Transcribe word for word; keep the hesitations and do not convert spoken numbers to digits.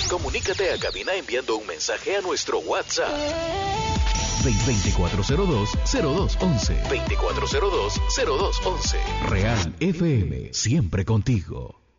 Comunícate a cabina enviando un mensaje a nuestro WhatsApp. veinticuatro cero dos, cero dos once. veinticuatro cero dos, cero dos once. Real F M, siempre contigo.